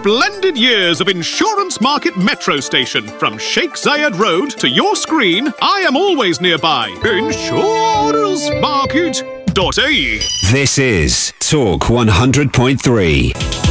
splendid years of Insurance Market Metro Station. From Sheikh Zayed Road to your screen, I am always nearby. InsuranceMarket.ae. This is Talk 100.3.